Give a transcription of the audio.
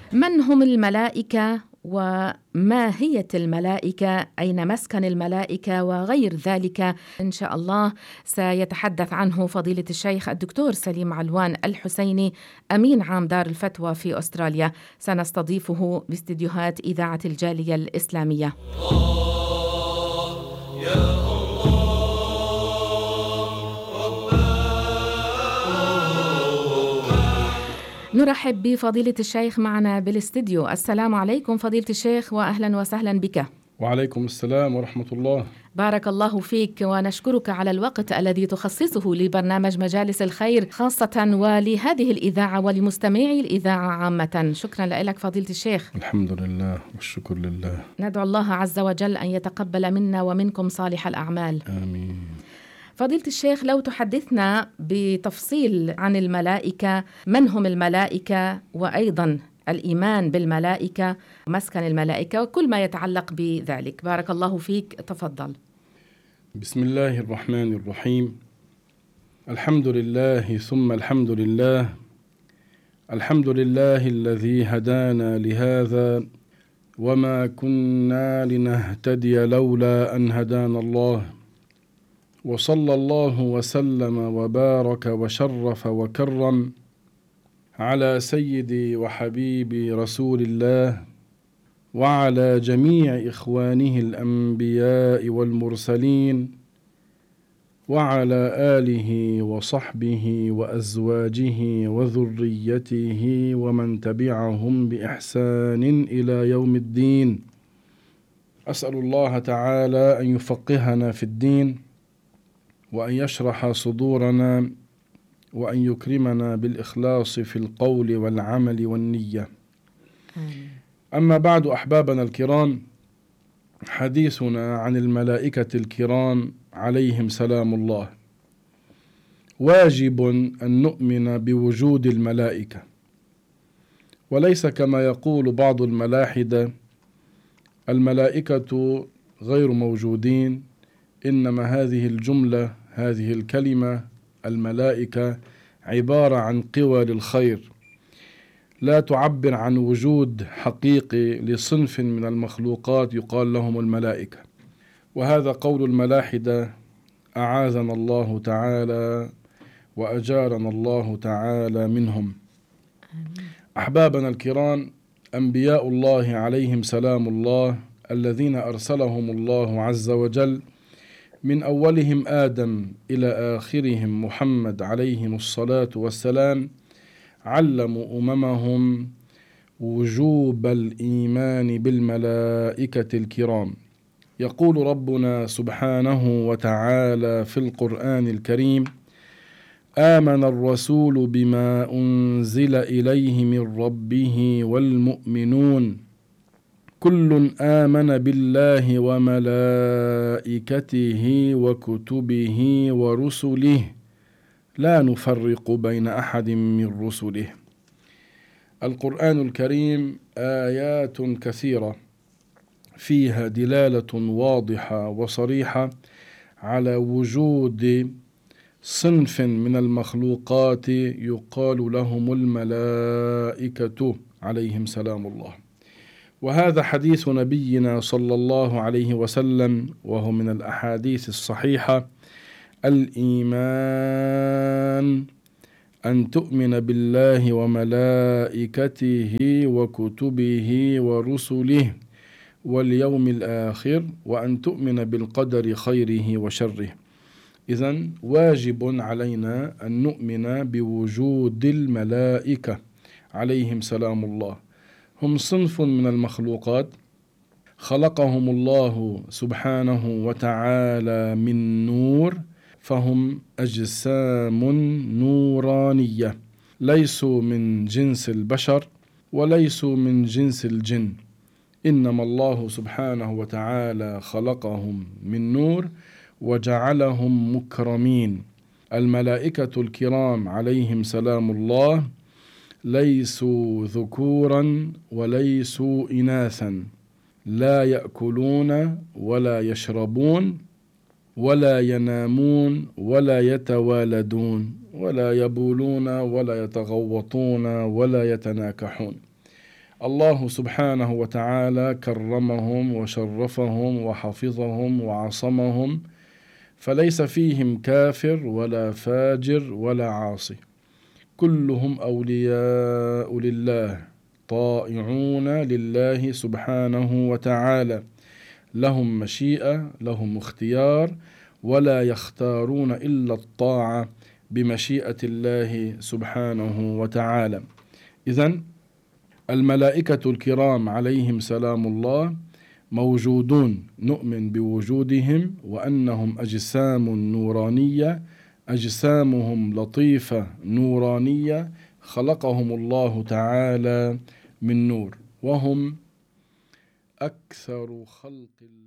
من هم الملائكة وماهية الملائكة؟ أين مسكن الملائكة وغير ذلك؟ إن شاء الله سيتحدث عنه فضيلة الشيخ الدكتور سليم علوان الحسيني، أمين عام دار الفتوى في أستراليا. سنستضيفه باستديوهات إذاعة الجالية الإسلامية. نرحب بفضيلة الشيخ معنا بالاستديو. السلام عليكم فضيلة الشيخ وأهلا وسهلا بك. وعليكم السلام ورحمة الله. بارك الله فيك ونشكرك على الوقت الذي تخصصه لبرنامج مجالس الخير خاصة ولهذه الإذاعة ولمستمعي الإذاعة عامة. شكرا لك فضيلة الشيخ. الحمد لله والشكر لله. ندعو الله عز وجل أن يتقبل منا ومنكم صالح الأعمال. آمين. فضيلة الشيخ، لو تحدثنا بتفصيل عن الملائكة، من هم الملائكة، وأيضا الإيمان بالملائكة، مسكن الملائكة، وكل ما يتعلق بذلك. بارك الله فيك، تفضل. بسم الله الرحمن الرحيم. الحمد لله ثم الحمد لله. الحمد لله الذي هدانا لهذا وما كنا لنهتدي لولا أن هدانا الله. وصلى الله وسلم وبارك وشرف وكرم على سيدي وحبيبي رسول الله وعلى جميع إخوانه الأنبياء والمرسلين وعلى آله وصحبه وأزواجه وذريته ومن تبعهم بإحسان إلى يوم الدين. أسأل الله تعالى أن يفقهنا في الدين وأن يشرح صدورنا وأن يكرمنا بالإخلاص في القول والعمل والنية. أما بعد، أحبابنا الكرام، حديثنا عن الملائكة الكرام عليهم سلام الله. واجب أن نؤمن بوجود الملائكة، وليس كما يقول بعض الملاحدة الملائكة غير موجودين، إنما هذه الجملة، هذه الكلمة الملائكة عبارة عن قوى للخير، لا تعبر عن وجود حقيقي لصنف من المخلوقات يقال لهم الملائكة. وهذا قول الملاحدة، أعاذنا الله تعالى وأجارنا الله تعالى منهم. أحبابنا الكرام، أنبياء الله عليهم سلام الله الذين أرسلهم الله عز وجل من أولهم آدم إلى آخرهم محمد عليهم الصلاة والسلام، علموا أممهم وجوب الإيمان بالملائكة الكرام. يقول ربنا سبحانه وتعالى في القرآن الكريم: آمن الرسول بما أنزل إليه من ربه والمؤمنون كل آمن بالله وملائكته وكتبه ورسله لا نفرق بين أحد من رسله. القرآن الكريم آيات كثيرة فيها دلالة واضحة وصريحة على وجود صنف من المخلوقات يقال لهم الملائكة عليهم سلام الله. وهذا حديث نبينا صلى الله عليه وسلم، وهو من الأحاديث الصحيحة: الإيمان أن تؤمن بالله وملائكته وكتبه ورسله واليوم الآخر وأن تؤمن بالقدر خيره وشره. إذن واجب علينا أن نؤمن بوجود الملائكة عليهم سلام الله. هم صنف من المخلوقات خلقهم الله سبحانه وتعالى من نور، فهم أجسام نورانية، ليسوا من جنس البشر وليسوا من جنس الجن، إنما الله سبحانه وتعالى خلقهم من نور وجعلهم مكرمين. الملائكة الكرام عليهم سلام الله ليسوا ذكورا وليسوا إناثا، لا يأكلون ولا يشربون ولا ينامون ولا يتوالدون ولا يبولون ولا يتغوطون ولا يتناكحون. الله سبحانه وتعالى كرمهم وشرفهم وحفظهم وعصمهم، فليس فيهم كافر ولا فاجر ولا عاصي، كلهم أولياء لله طائعون لله سبحانه وتعالى، لهم مشيئة، لهم اختيار، ولا يختارون إلا الطاعة بمشيئة الله سبحانه وتعالى. إذن الملائكة الكرام عليهم سلام الله موجودون، نؤمن بوجودهم وأنهم أجسام نورانية، أجسامهم لطيفة نورانية، خلقهم الله تعالى من نور، وهم أكثر خلق الله